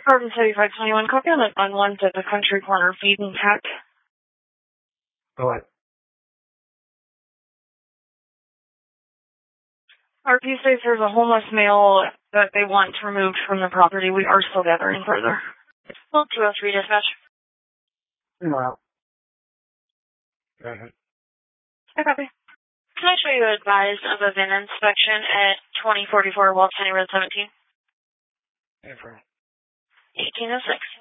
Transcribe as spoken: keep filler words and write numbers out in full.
Carbon seventy-five twenty-one, copy on it on one to the country corner feeding pack. Go ahead. R P says there's a homeless male that they want removed from the property. We are still gathering further. Well, two oh three dispatch. Wow. Go ahead. I copy. Can I show you advised of a V I N inspection at twenty forty-four Walt County Road seventeen? Yeah, for eighteen oh six.